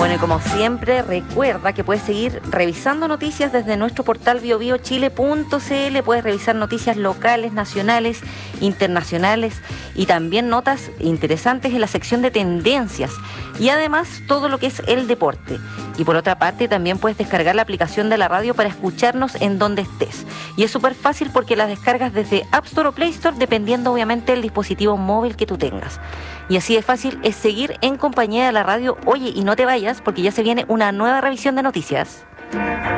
Bueno, y como siempre, recuerda que puedes seguir revisando noticias desde nuestro portal biobiochile.cl. Puedes revisar noticias locales, nacionales, internacionales y también notas interesantes en la sección de tendencias. Y además todo lo que es el deporte. Y por otra parte, también puedes descargar la aplicación de la radio para escucharnos en donde estés. Y es súper fácil porque la descargas desde App Store o Play Store, dependiendo obviamente del dispositivo móvil que tú tengas. Y así de fácil es seguir en compañía de la radio. Oye, y no te vayas porque ya se viene una nueva revisión de noticias.